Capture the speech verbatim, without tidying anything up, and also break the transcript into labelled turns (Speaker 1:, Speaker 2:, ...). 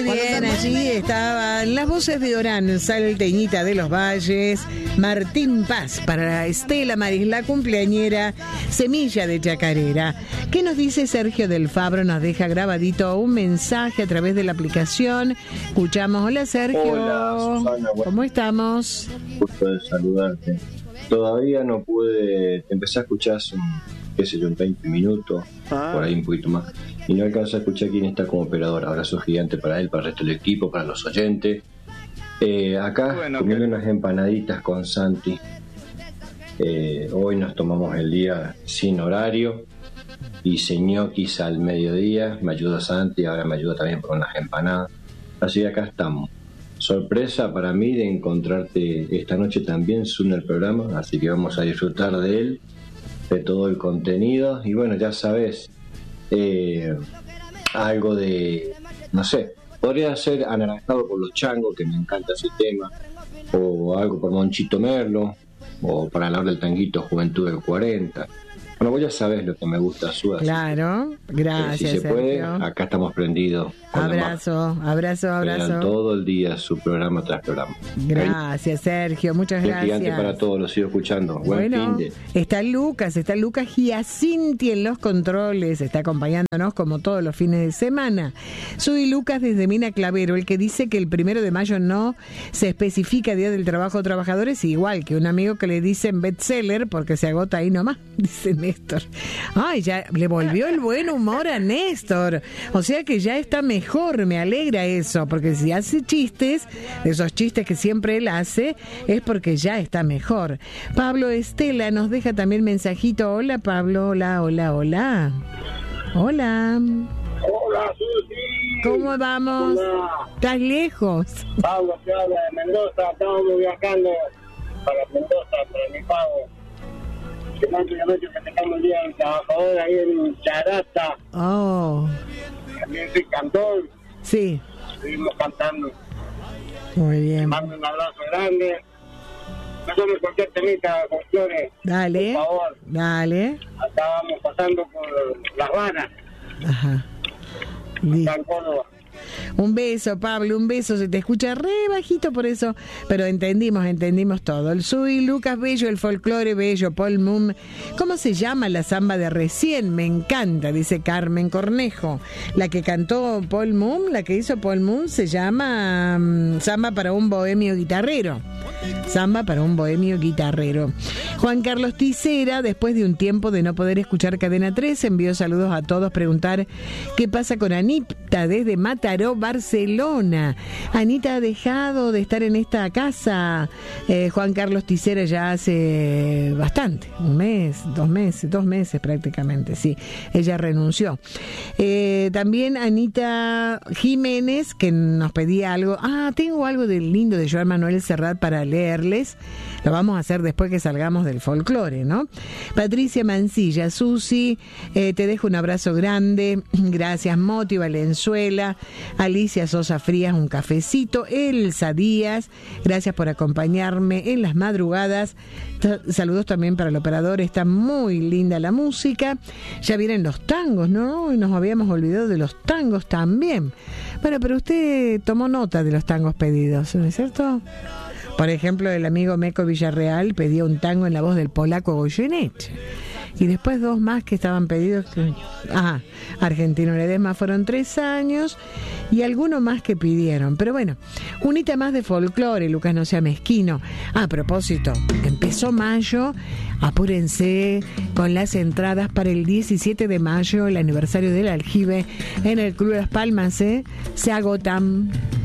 Speaker 1: Bien, allí estaban las voces de Orán, salteñita de los Valles, Martín Paz para Estela Maris, la cumpleañera, Semilla de Chacarera. ¿Qué nos dice Sergio del Fabro? Nos deja grabadito un mensaje a través de la aplicación. Escuchamos. Hola, Sergio.
Speaker 2: Hola, Susana.
Speaker 1: ¿Cómo estamos?
Speaker 2: Gusto de saludarte. Todavía no pude, te empecé a escuchar hace, qué sé yo, en veinte minutos, ah. por ahí un poquito más, y no alcanzo a escuchar quién está como operador. Abrazo gigante para él, para el resto del equipo, para los oyentes. Eh, acá, bueno, comiendo que... unas empanaditas con Santi. Eh, hoy nos tomamos el día sin horario, hice ñoquis al mediodía, me ayudó Santi, ahora me ayuda también por unas empanadas. Así que acá estamos. Sorpresa para mí de encontrarte esta noche también, en el programa, así que vamos a disfrutar de él, de todo el contenido, y bueno, ya sabes, eh, algo de, no sé, podría ser Anaranjado por los Changos, que me encanta ese tema, o algo por Monchito Merlo, o para hablar del tanguito Juventud del cuarenta. Bueno, vos ya sabés lo que me gusta, Suda.
Speaker 1: Claro, gracias,
Speaker 2: si se
Speaker 1: Sergio.
Speaker 2: puede, acá estamos prendidos.
Speaker 1: Abrazo, abrazo, abrazo.
Speaker 2: Todo el día su programa tras programa.
Speaker 1: Gracias, Sergio, muchas gracias.
Speaker 2: Gigante para todos, los sigo escuchando. Buen
Speaker 1: bueno,
Speaker 2: fin de...
Speaker 1: está Lucas, está Lucas Giacinti en los controles, está acompañándonos como todos los fines de semana. Soy Lucas desde Mina Clavero, el que dice que el primero de mayo no se especifica Día del Trabajo de Trabajadores, igual que un amigo que le dicen bestseller porque se agota ahí nomás, dice Néstor. Ay, ya le volvió el buen humor a Néstor. O sea que ya está mejor, me alegra eso, porque si hace chistes, esos chistes que siempre él hace, es porque ya está mejor. Pablo Estela nos deja también mensajito. Hola, Pablo, hola, hola, hola. Hola.
Speaker 3: Hola, Susi.
Speaker 1: ¿Cómo vamos?
Speaker 3: Hola.
Speaker 1: ¿Estás lejos?
Speaker 3: Pablo, te habla de Mendoza, estamos viajando para Mendoza, para mi pago. Prácticamente festejamos el Día del Trabajador ahí en Charata.
Speaker 1: Oh.
Speaker 3: También soy cantor.
Speaker 1: Sí.
Speaker 3: Seguimos cantando.
Speaker 1: Muy bien.
Speaker 3: Mando un abrazo grande. Pásame cualquier temita con Flores.
Speaker 1: Dale.
Speaker 3: Por favor.
Speaker 1: Dale.
Speaker 3: Acá vamos pasando por La Habana.
Speaker 1: Ajá.
Speaker 3: Acá en Córdoba.
Speaker 1: Un beso, Pablo, un beso. Se te escucha re bajito por eso, pero entendimos, entendimos todo. El Sui, Lucas Bello, el folclore bello, Paul Moon. ¿Cómo se llama la samba de recién? Me encanta, dice Carmen Cornejo. La que cantó Paul Moon, la que hizo Paul Moon, se llama um, Samba para un bohemio guitarrero. Samba para un bohemio guitarrero. Juan Carlos Ticera, después de un tiempo de no poder escuchar Cadena tres, envió saludos a todos, preguntar qué pasa con Anita desde Mataró, Barcelona. Anita ha dejado de estar en esta casa, eh, Juan Carlos Ticera, ya hace bastante, un mes, dos meses, dos meses prácticamente, sí, ella renunció. Eh, también Anita Jiménez, que nos pedía algo, ah, tengo algo de lindo de Joan Manuel Serrat para leerles, lo vamos a hacer después que salgamos del folclore, ¿no? Patricia Mancilla, Susi, eh, te dejo un abrazo grande, gracias Moti Valenzuela, Alicia Sosa Frías, un cafecito, Elsa Díaz, gracias por acompañarme en las madrugadas. T- saludos también para el operador, está muy linda la música. Ya vienen los tangos, ¿no? Y nos habíamos olvidado de los tangos también. Bueno, pero usted tomó nota de los tangos pedidos, ¿no es cierto? Por ejemplo, el amigo Meco Villarreal pedía un tango en la voz del polaco Goyeneche. Y después dos más que estaban pedidos. Que... Ah, Argentino Ledesma fueron tres años y alguno más que pidieron. Pero bueno, unita más de folclore, Lucas, no sea mezquino. A propósito, empezó mayo, apúrense con las entradas para el diecisiete de mayo, el aniversario del aljibe en el Club Las Palmas, ¿eh? Se agotan.